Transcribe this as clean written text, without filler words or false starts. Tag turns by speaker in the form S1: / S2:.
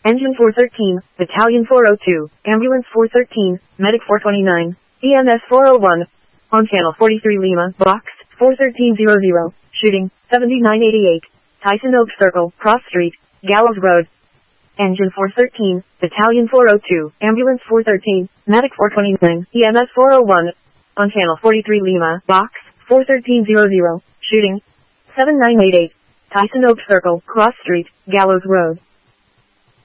S1: Engine 413, Battalion 402, Ambulance 413, Medic 429, EMS 401. On Channel 43 Lima, Box 41300. Shooting 7988. Tyson Oak Circle, Cross Street, Gallows Road. Engine 413, Battalion 402, Ambulance 413, Medic 429, EMS 401. On Channel 43 Lima, Box 41300. Shooting 7988. Tyson Oak Circle, Cross Street, Gallows Road.